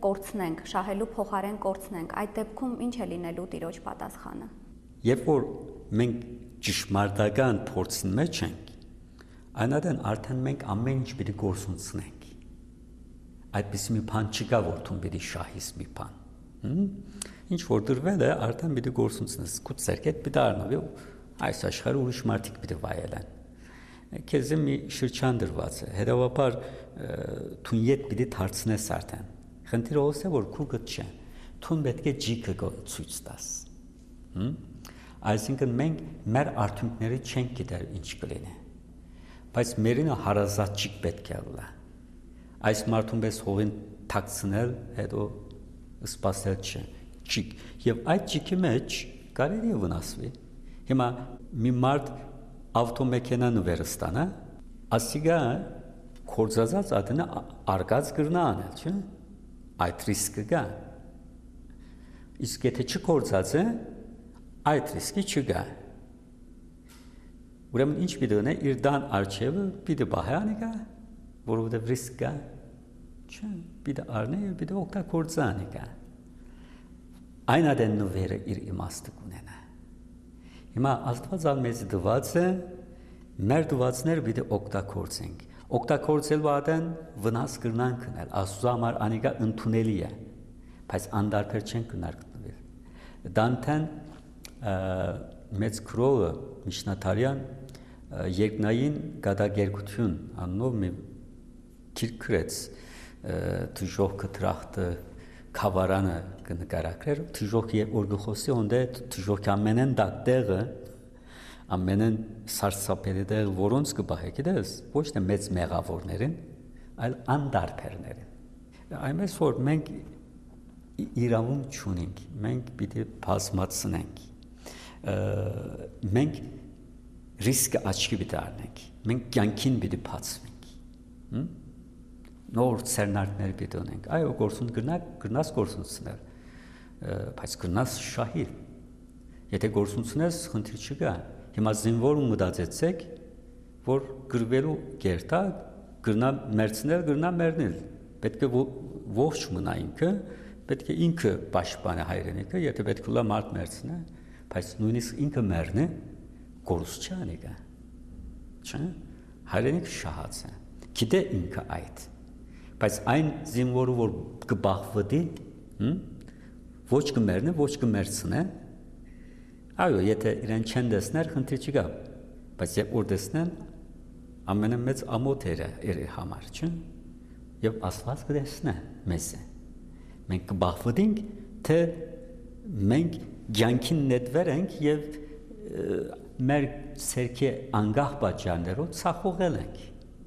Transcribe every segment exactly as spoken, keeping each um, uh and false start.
կորցնենք, շահելու փոխարեն կորցնենք, այդ դեպքում ինչ է լինելու Տիրոջ պատասխանը։ Երբ որ մենք ճշմարտական փորձի մեջ ենք, այնադեն արդեն մենք ամեն ինչ պիտի գործունեենք։ Այդպես մի բան չկա, որ դու պիտի շահես մի բան։ Ինչ որ դրվել է, արդեն պիտի գործունեես, քո ցերկետ պիտի առնվի, այս աշխարհը ուրիշ մարդիկ պիտի վայելեն։ Քեզ մի շրջան դրված է, հետևաբար դու իդ պիտի դարձնես արդեն։ Խնդիրը ո՞ս է, որ քու գտ չէ։ Դու պետք է ջիկը ցույց տաս։ Այսինքն մենք մեր արդյունքները չենք գիտեր ինչ կլինի։ Բայց մերինը հարազատ ջիկ պետք է լա։ Այս մարդուն պես հողին թաքցնել, հետո սպասել չէ։ Ջիկ։ Եվ այդ ջիկի մեջ կարելի է վնասվի։ Հիմա մի մարդ ավտոմեքենան վերստանա, ասիգա կորզածած ադնա արգած գրնա անել, չէ՞։ Այդ ռիսկը կա։ Իսկ եթե չկորզած է, այդ ռիսկի չկա։ Ուրեմն ինչ պիտի ունե իր դան արջևը պիտի բահի անիկա, որովհետև ռիսկ կա։ Չէ, պիտի առնի եւ պիտի օգտագործի անիկա։ Այն ադեն նվերը իր իմաստը կունենա։ Հիմա Աստված մեզ դված է, մեր դվածներ պիտի օգտագործենք։ Օգտագործելու ադեն վնաս կրնան կնել, Աստծո համար անիկա ընդունելի է, բայց անդարբեր չեն կնարկվել։ Դանթեն մեծ քրոը Միշնաթարյան երկնային գադագերգություն աննով մի գիրք գրեց թժողքը տրախտը քավարանը կնկարագրեր թժողքի օրգխոսի հոնդե թժողքի ամենեն դատեղը ամենեն սարսափելի որոնց կբահե գիտես ոչ թե մեծ մեղավորներին այլ անդարբերներին այնպես որ մենք իրավուն չունենք մենք պիտի բազմացնենք մենք ռիսկը աչքի պիտի առնենք մենք կյանքին պիտի բացվենք նոր ցերնարկներ պիտի ունենք այո գործուն գնաք գնաս գործունցնել բայց գնաս շահիր եթե գործունցնես խնդիր չկա հիմա զինվոր ու մտածեցեք որ գրվելու գերտա գնա մերցնել գնա մեռնել պետք է ողջ մնա ինքը պետք է ինքը պաշտպանի հայրենիքը եթե պետք է լա մարդ մերցնե բայց նույնիսկ ինքը մեռնի գործ չանի կա չէ հայրենիքը շահած է գիտե ինքը այդ բայց այն զինվորը որ կբախվի ոչ կմեռնի ոչ կմերցնե այո եթե իրեն չեն դեսներ խնդիր չկա բայց երբ որ դեսնեն ամենամեծ ամոթերը իր համար չէ եւ Աստված կդեսնե մեզ մենք կբախվենք թե մենք ջանքին նետվեր ենք եւ մեր ցերկի անգախ պատճառներով ցախողել ենք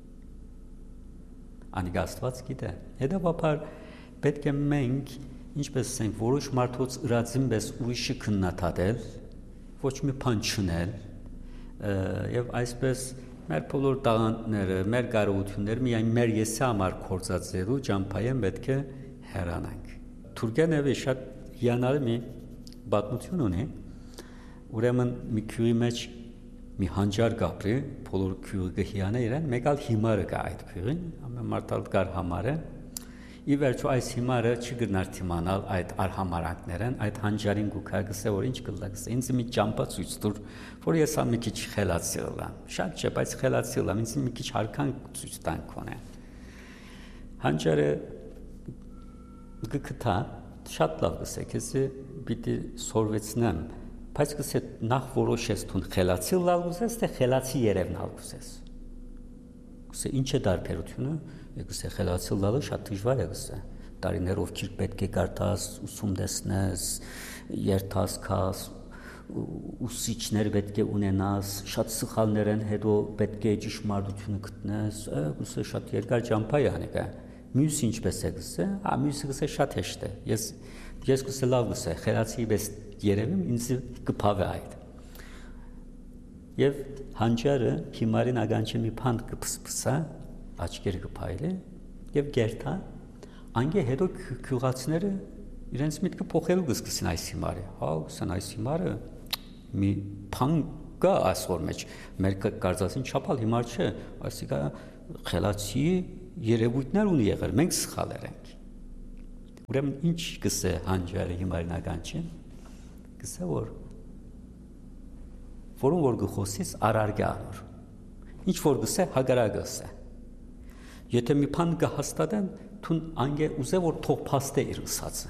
անիգ Աստված գիտե հետևաբար պետք է մենք ինչպես ասենք որոշ մարդոց ըրածին պես ուրիշը քննադատել ոչ մի բան չնել եւ այսպես մեր բոլոր տաղանդները մեր կարողությունները միայն մեր եսի համար կործածելու ճամփայեն պետք է հեռանանք Թուրքիան շատ հիանալի մի պատմություն ունի ուրեմն մի քյուի մեջ մի հանճար կապրի բոլոր քյուը գհիանը իրեն մեկ ալ հիմարը կա այդ քյուին ամեն մարդալ կար համարը ի վերջո այս հիմարը չգնար թիմանալ այդ արհամարանքներն այդ հանճարին գուքա գսե որ ինչ կլակս ինձ մի ճամփա ցույց տուր որ ես ամ մի քիչ խելացի լամ շատ չէ բայց խելացի լամ ինձ մի քիչ հարքան ցույց տան կոնե հանճարը գկթա շատ լավ գսե քեսի պիտի սորվեցնեմ բայց գսե նախ որոշես դու խելացի լալ գսես թե խելացի երևնալ գսես գսե ինչ է դարբերությունը գսե խելացի լալը շատ դժվար է գսե տարիներով քիչ պետք է կարդաս ուսում տեսնես երթաս քաս ուսիչներ պետք է ունենաս շատ սխալներ են հետո պետք է ճշմարտությունը գտնես գսե շատ երկար ճամփա է անիկա մյուս ինչպես է գսե ա մյուսը գսե շատ հեշտ է ես ես գսե լավ գսե խելացի պես երևում ինձ կփավե այդ եւ հանճարը հիմարին ագանչի մի բան կփսփսա աչքերը կփայլի եւ գերտա անգե հետո քյուղացիները իրենց միտքը փոխելու գսկսին այս հիմարը հա ուսան այս հիմարը մի բան կա այսօր մեջ մեր կարծածին չափալ հիմար չէ այսիկա խելացի երևույթներ ունի եղել մենք սխալեր ենք Ուրեմն ինչ կսե հանջարը հիմարնական չի, կսե որ որում որ գխոսից արարգե անոր, ինչ որ գսե հագարագը սե, եթե մի պան գհաստատեն, թուն անգե ուզե որ թող պաստե իր ուսածը,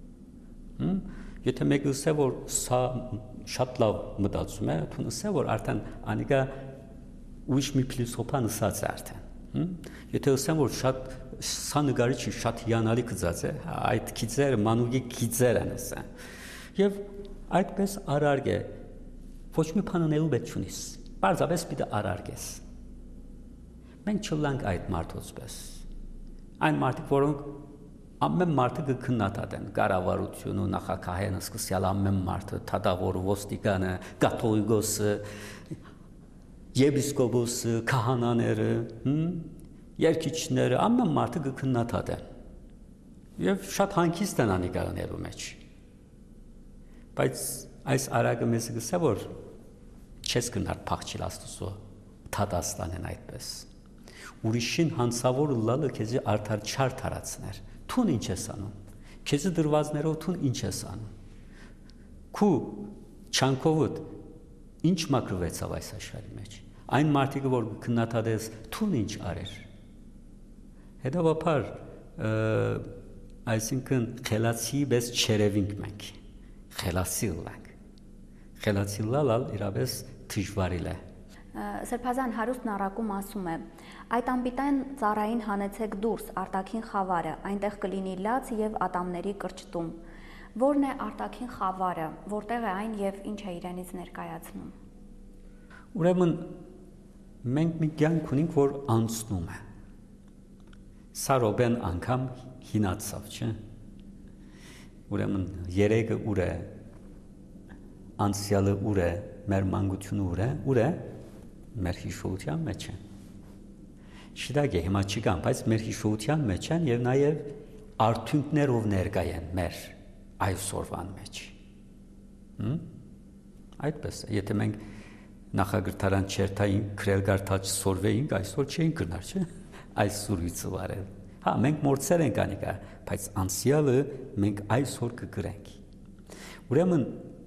եթե մեկ ուսե որ սա շատ լավ մտածում է, թուն ուսե որ արդեն անիգա ուրիշ մի փիլիսոփան ուսած է արդեն, եթե ուսեմ որ շատ սա նգարիչի շատ հիանալի գծած է, այդ գիծերը մանուկի գիծեր են ուսը, և այդպես արարգ է, ոչ մի բան ունելու պետք չունիս, պարզապես պիտի արարգես, մենք չլանք այդ մարդոց պես, այն մարդիկ, որոնք ամեն մարդը կքննադատեն, կառավարությունը, նախագահեն, սկսյալ ամեն մարդը, թագավորը, ոստիկանը, կաթողիկոսը, եպիսկոպոսը, քահանաները, երկիչները, ամեն մարդը կքննադատեն, և շատ հանգիստ են անիկա ունելու մեջ, բայց այս արագը մեզ գսե որ չես կնար փախչել Աստծո թադաստանեն այդպես, ուրիշին հանցավոր լալը քեզի արդար չար թարացներ, թուն ինչ ես անում, քեզի դրվածներով թուն ինչ ես անում, քու չանքովդ ինչ մակրվեցավ այս աշխարհի մեջ, այն մարդիկը որ քննադատես թուն ինչ արեր, հետևաբար այսինքն խելացի պես չերևինք մենք, խելացի լանք, խելացի լալալ իրապես դժվարիլ է։ Սրբազան հարուստն առակում ասում է. այդ անպիտան ծառային հանեցեք դուրս արտաքին խավարը, այնտեղ կլինի լաց եւ ատամների կրճտում։ Որն է արտաքին խավարը, որտեղ է այն եւ ինչ է իրենից ներկայացնում։ Ուրեմն մենք մի կյանք ունենք, որ անցնում է։ Սա ռոբեն անգամ հինացավ, չէ՞։ Ուրեմն երեգը ուր է, անցյալը ուր է, մեր մանկությունը ուր է, ուր է, մեր հիշողության մեջ է։ Շիտակ է, հիմա չկան, բայց մեր հիշողության մեջ են և նաև արդյունքներով ներկա են մեր այսօրվան մեջ։ Այդպես է, եթե մենք նախագրթարան չերթային քրել գարտալ չսորվեինք, այսօր չէին կրնար, չէ՞, այս սուրույցը վարել։ Հա, մենք մորցեր ենք անիկա, բայց անցյալը մենք այսօր կգրենք։ Ուրեմն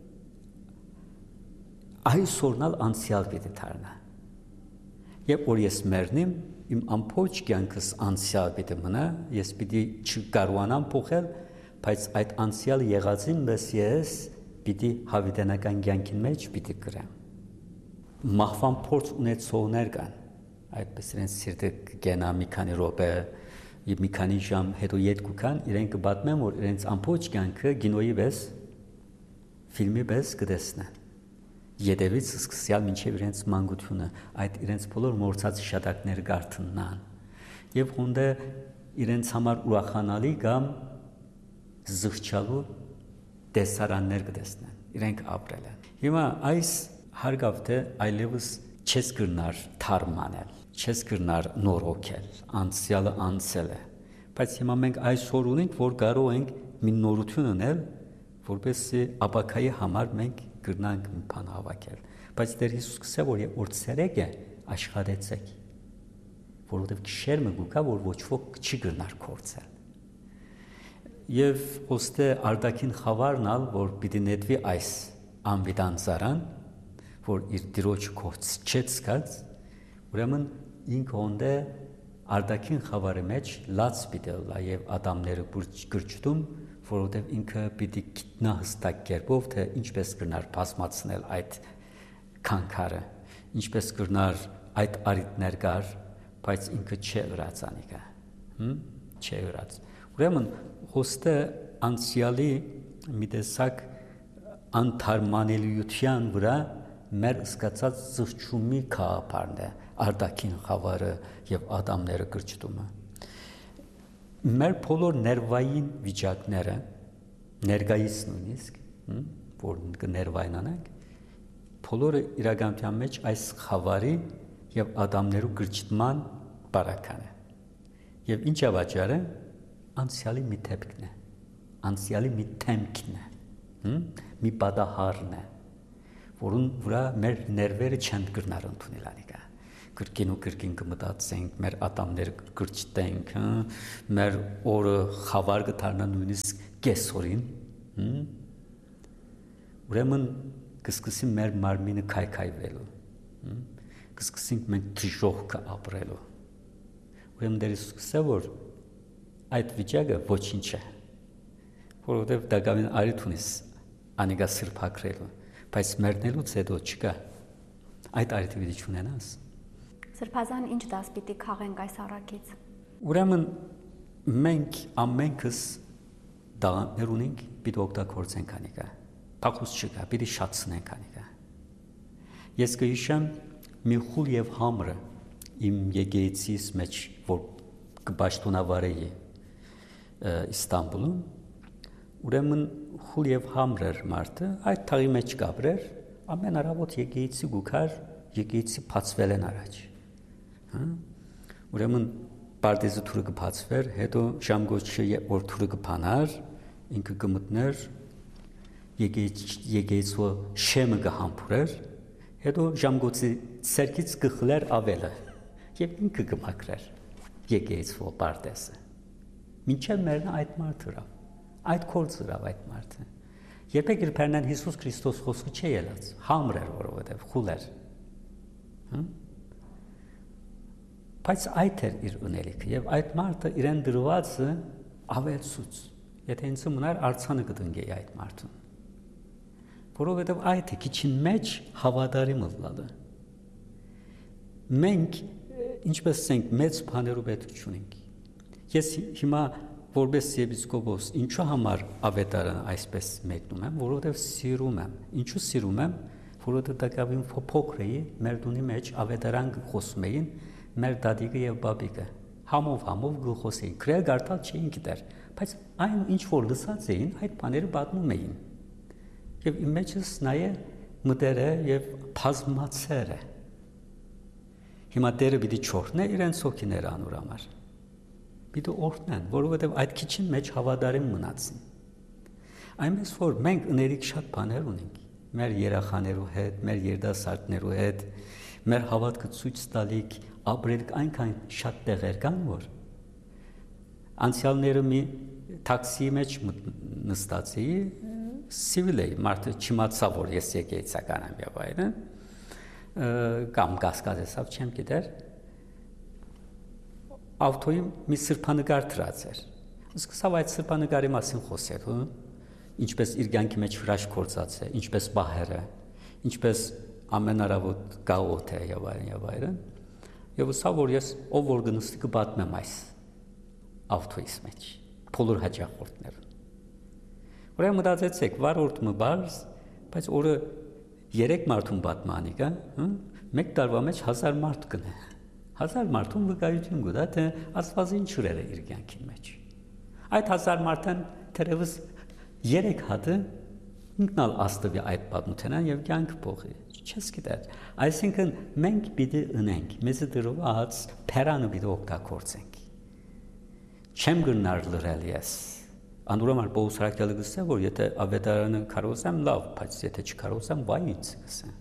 այսօրնալ անցյալ պիտի դառնա։ Եվ որ ես մեռնեմ, իմ ամբողջ կյանքս անցյալ պիտի մնա, ես պիտի չկարողանամ փոխել, բայց այդ անցյալ եղածին պես ես պիտի հավիտենական կյանքին մեջ պիտի գրեմ։ Մահվան փորձ ունեցողներ կան, այդպես իրենց սիրտը կգենա մի քանի րոպե, եւ մի քանի ժամ հետո ետք կան, իրենք կպատմեն, որ իրենց ամբողջ կյանքը կինոյի պես, ֆիլմի պես կտեսնեն։ Ետևից սկսյալ մինչև իրենց մանկությունը, այդ իրենց բոլոր մոռացած շատակները կարդնան, եւ հոնդե իրենց համար ուրախանալի կամ զղջալու տեսարաններ կտեսնեն, իրենք ապրել են։ Հիմա այս հարգավ թե այլևս չես կրնար թարմանել, չես կրնար նորոգել, անցյալը անցել է, բայց հիմա մենք այսօր ունենք, որ կարող ենք մի նորություն ունել, որպեսզի ապագայի համար մենք կրնանք մի բան հավաքել, բայց Տեր Հիսուս կսե որ որ ցերեկ է աշխատեցեք, որովհետև գիշերը գուկա որ ոչ ոք չի կրնար կորցել։ Եվ ոստե արտաքին խավարնալ, որ պիտի նետվի այս անվիտան ծառան, որ իր դիրոջ կողց չեց սկած, ուրեմն ինքը հոնդե արտաքին խավարի մեջ լաց պիտի լա եւ ատամները կրճտում, որովհետև ինքը պիտի գիտնա հստակ կերպով, թե ինչպես կրնար բազմացնել այդ քանքարը, ինչպես կրնար այդ արիտներ կար, բայց ինքը չէ ըրած անիկա, չէ ըրած։ Ուրեմն հոստը անցյալի մի տեսակ անթարմանելիության վրա մեր սկացած զղջումի քահապարն է, արտաքին խավարը եւ ատամները կրճտումը։ Մեր բոլոր ներվային վիճակները, ներկայիս նույնիսկ, որ կներվայնանանք, բոլորը իրականության մեջ այս խավարի եւ ատամներու կրճտման բարական է։ Եվ ինչ է վաճառը, անցյալի մի թեփքն է, անցյալի մի թեմքն է, մի պատահարն է, որուն վրա մեր ներվերը չեն կրնար ընդունել անիկա։ կրկին ու կրկին կմտածենք, մեր ատամները կրճտենք, մեր օրը խավար կդառնա նույնիսկ կեսօրին, ուրեմն կսկսի մեր մարմինը քայքայվելու, կսկսենք մենք դժոխքը ապրելու, ուրեմն Տեր Հիսուսը ասա, որ այդ վիճակը ոչինչ է, որովհետև դակավին արիթ ունես անիկա սրբակրելու, բայց մեռնելուց հետո չկա, այդ արիթը պիտի չունենաս։ Սրբազան ինչ դաս պիտի քաղենք այս առակից։ Ուրեմն մենք ամենքս դաղաններ ունենք, պիտի օգտագործենք անիկա, փախուս չկա, պիտի շատցնենք անիկա։ Ես կհիշեմ մի խուլ եւ համրը իմ եկեղեցիս մեջ, որ կբաշխտունավարեի Իստանբուլում, ուրեմն խուլ եւ համր էր մարդը, այդ թաղի մեջ կապրեր, ամեն առավոտ եկեղեցի գուքար, եկեղեցի բացվել են առաջ։ Ուրեմն պարտեզը թուրը կբացվեր, հետո ժամգոչը որ թուրը կփանար, ինքը կմտներ, եկեղեցու շեմը կհամբուրեր, հետո ժամգոցի սերքից կխլեր ավելը եւ ինքը կմաքրեր եկեղեցու պարտեզը։ Մինչև մեռնա այդ մարդը ռավ, այդ կորձը ռավ այդ մարդը։ Երբեք իր բերնան Հիսուս Քրիստոս խոսքը չի ելած, համր էր որովհետև խուլ էր։ Բայց այդ էր իր ունելիքը եւ այդ մարդը իրեն դրվածը ավելցուց։ Եթե ինձ մնար արցանը կդնգեի այդ մարդուն։ Որովհետև այդ է քիչին մեջ հավատարիմ ըլլալը։ Մենք ինչպես ասենք մեծ բաներով պետք չունենք։ Ես հիմա որպես եպիսկոպոս ինչու համար ավետարանը այսպես մեկնում եմ, որովհետև սիրում եմ։ Ինչու սիրում եմ, որովհետև դակավին փոքր էի, մեր տունի մեջ ավետարան խոսում էին մեր դադիկը եւ բաբիկը։ Համով համով գլխոսեին, քրել գարտալ չէին գիտեր, բայց այն ինչ որ լսած էին, այդ բաները պատմում էին։ Եվ իմ մեջս նայե մտերը եւ բազմացերը։ Հիմա Տերը պիտի չորհնե իրենց հոգիները անոր համար։ Պիտի օրհնեն, որովհետև այդ քիչին մեջ հավատարիմ մնացին։ Այնպես որ մենք ուներիք շատ բաներ ունենք, մեր երախաներու հետ, մեր երդասարտներու հետ, մեր հավատքը ցույց տալիք, ապրելիք այնքան շատ տեղեր կան, որ անցյալները մի տաքսիի մեջ նստած էի, սիվիլ էի, մարդը չիմացավ, որ ես եկեղեցական եմ եւ այլն, կամ կասկածեցավ, չեմ գիտեր, ավտոյի մի սրբանկար դրած էր։ Սկսավ այդ սրբանկարի մասին խոսել, ինչպես իր կյանքի մեջ հրաշք գործած է, ինչպես բահերը, ինչպես ամեն առավոտ գաղութ է եւ այլն եւ այլն։ Եվ ասա որ ես ով որ գնստի կպատմեմ այս ավտոյիս մեջ, փոլոր հաջախորդներ։ Ուրեմն մտածեցեք, վարորդը բարձ, բայց օրը երեք մարդուն պատմանի կա, մեկ տարվա մեջ հազար մարդ կնե։ Հազար մարդուն վկայություն կտա, թե Աստված ինչ ուրեր է իր կյանքի մեջ։ Այդ հազար մարդան թերևս երեք հատը ինքնալ Աստծո այդ պատմութենան եւ կյանքը փոխի։ Չես գիտեր։ Այսինքն մենք պիտի ունենք, մեզ դրված փերանը պիտի օգտագործենք։ Չեմ գնար լրել ես։ Անդուրամար Պողոս Հրաքյալը գսե, որ եթե ավետարանը կարողամ լավ, բայց եթե չկարողամ վայ ինձ գսե։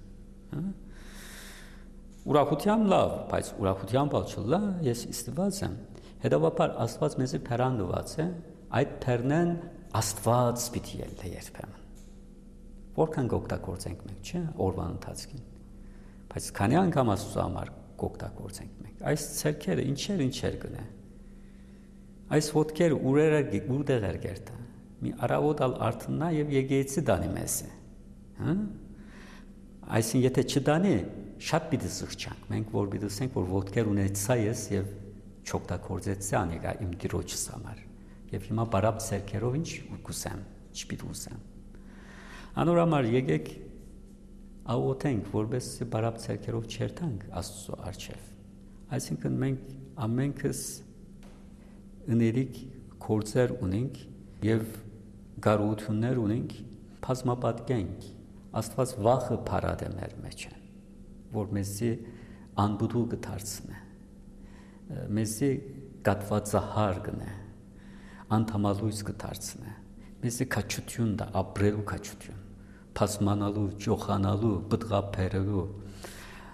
Ուրախության լավ, բայց ուրախության բացուլա ես իստված եմ։ Հետևաբար Աստված մեզ փերան դված է, այդ փերնեն Աստված պիտի ելնե երբեմն։ Որքան կօգտագործենք մենք, չէ՞, օրվան ընթացքին։ Բայց քանի անգամ Աստծո համար կօգտագործենք մենք։ Այս ցերքերը ինչեր ինչեր կնե։ Այս ոտքերը ուրերը ուրդեղ էր գերտա։ Մի առավոտալ արթնա եւ եկեղեցի դանի մեզ է։ Հա։ Այսինքն եթե չդանի, շատ պիտի զղջանք, մենք որ պիտի ասենք, որ ոտքեր ունեցա ես եւ չօգտագործեցի անիկա իմ դիրոջս համար։ Եվ հիմա բարապ ցերքերով ինչ կուսեմ, չպիտի ուզեմ։ Անորամար եկեք աղոթենք, որովհետեւ բարապ ցերքերով չերթանք Աստծո առջև։ Այսինքն մենք ամենքս ուներիք կորձեր ունենք եւ գարություններ ունենք, բազմապատկենք։ Աստված վախը փարադ է մեր մեջ, որ մեզի անբուդու կդարձնե, մեզի կատվածահար կնե, անդամալույս կդարձնե, մեզի քաչություն դա, ապրելու քաչություն, փասմանալու, ճոխանալու, բդղափերելու,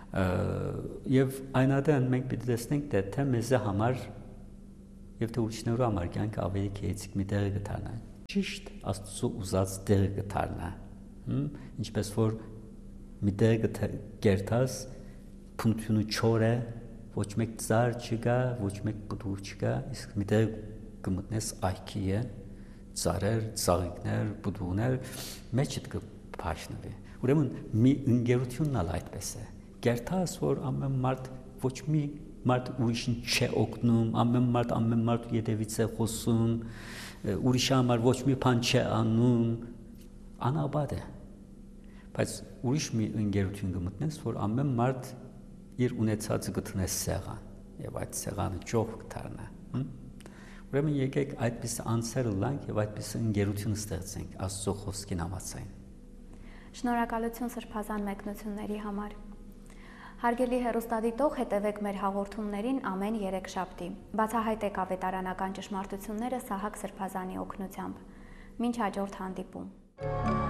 Եվ այնադեն մենք պիտի տեսնենք, թե թե մեզ համար եւ թե ուրիշներու համար կյանքը ավելի քեյցիկ մի տեղ կդառնա։ Ճիշտ Աստծո ուզած տեղը կդառնա։ Ինչպես որ մի տեղ կերտած փնությունը չոր է, ոչ մեկ ծառ չկա, ոչ մեկ բդուր չկա, իսկ մի տեղ կմտնես այքի է, ծառեր, ծաղիկներ, բդուներ, մեջդ կփաշնվի։ Ուրեմն մի ընկերությունն ալ այդպես է։ Կերտած որ ամեն մարդ ոչ մի մարդ ուրիշին չէ օգնում, ամեն մարդ ամեն մարդ յետևից է խոսում, ուրիշի համար ոչ մի բան չէ անում, անաբադ է։ Բայց ուրիշ մի ընկերություն կմտնես, որ ամեն մարդ իր ունեցածը կտնես սեղան, եւ այդ սեղանը ճոխ կդառնա։ Ուրեմն եկեք այդպես անձերը լանք եւ այդպես ընկերություն ստեղծենք Աստծո խոսքին համաձայն։ Շնորհակալություն սրբազան մեկնությունների համար։ Հարգելի հեռուստադիտող, հետևեք մեր հաղորդումներին ամեն երեքշաբթի։ Բացահայտեք ավետարանական ճշմարտությունները Սահակ Սրբազանի օգնությամբ։ Մինչ հաջորդ հանդիպում։